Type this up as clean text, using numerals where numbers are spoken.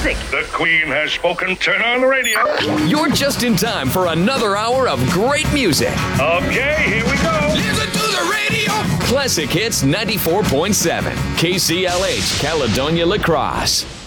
music. The Queen has spoken. Turn on the radio. You're just in time for another hour of great music. Okay, here we go. Listen to the radio. Classic Hits 94.7. KCLH, Caledonia La Crosse.